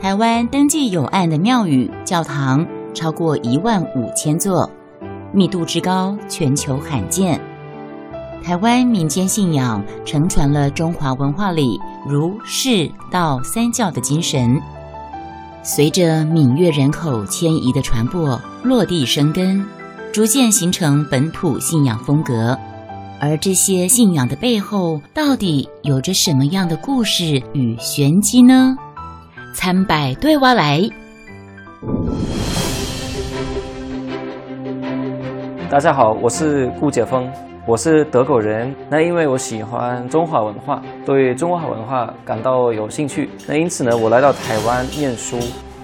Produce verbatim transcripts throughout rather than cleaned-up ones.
台湾登记有案的庙宇、教堂超过一万五千座，密度之高，全球罕见。台湾民间信仰承传了中华文化里儒、释、道三教的精神，随着闽粤人口迁移的传播，落地生根，逐渐形成本土信仰风格。而这些信仰的背后，到底有着什么样的故事与玄机呢？参拜对我来。 大家好，我是顾杰峰，我是德国人。那因为我喜欢中华文化，对中华文化感到有兴趣，那因此呢，我来到台湾念书。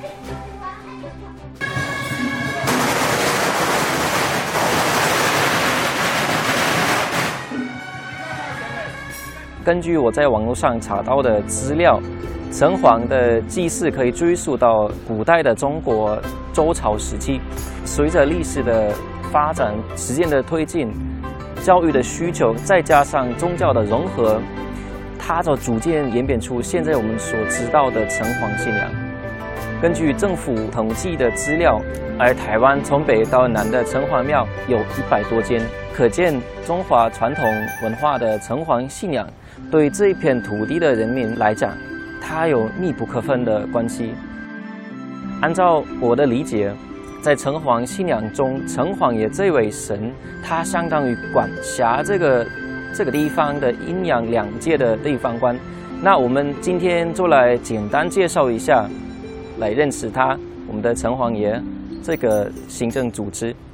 根据我在网络上查到的资料，城隍的祭祀可以追溯到古代的中国周朝时期。随着历史的发展、时间的推进、教育的需求，再加上宗教的融合，它就逐渐演变出现在我们所知道的城隍信仰。根据政府统计的资料，而台湾从北到南的城隍庙有一百多间，可见中华传统文化的城隍信仰对这一片土地的人民来讲，它有密不可分的关系。按照我的理解，在城隍信仰中，城隍爷这位神，他相当于管辖这个这个地方的阴阳两界的地方官。那我们今天就来简单介绍一下，来认识他，我们的城隍爷这个行政组织。